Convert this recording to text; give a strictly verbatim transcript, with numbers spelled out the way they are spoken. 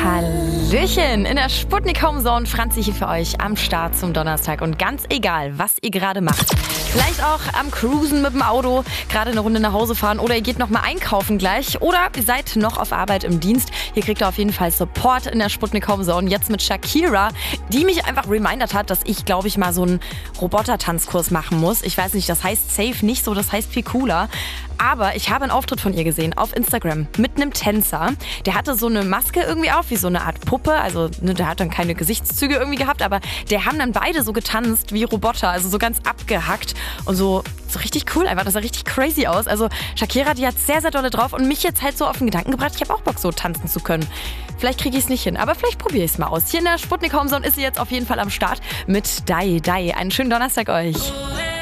Hallöchen, in der Sputnik Home Zone, Franzi hier für euch am Start zum Donnerstag. Und ganz egal, was ihr gerade macht, vielleicht auch am Cruisen mit dem Auto, gerade eine Runde nach Hause fahren oder ihr geht noch mal einkaufen gleich oder ihr seid noch auf Arbeit im Dienst. Hier kriegt ihr auf jeden Fall Support in der Sputnik Home Zone. Jetzt mit Shakira, die mich einfach remindert hat, dass ich, glaube ich, mal so einen Roboter-Tanzkurs machen muss. Ich weiß nicht, das heißt safe nicht so, das heißt viel cooler. Aber ich habe einen Auftritt von ihr gesehen auf Instagram mit einem Tänzer. Der hatte so eine Maske irgendwie auf, wie so eine Art Puppe. Also ne, der hat dann keine Gesichtszüge irgendwie gehabt, aber der haben dann beide so getanzt wie Roboter, also so ganz abgehackt und so, so richtig cool einfach. Das sah richtig crazy aus. Also Shakira, die hat sehr, sehr dolle drauf und mich jetzt halt so auf den Gedanken gebracht, ich habe auch Bock, so tanzen zu können. Vielleicht kriege ich es nicht hin, aber vielleicht probiere ich es mal aus. Hier in der Sputnik Home Zone ist sie jetzt auf jeden Fall am Start mit Dai Dai. Einen schönen Donnerstag euch.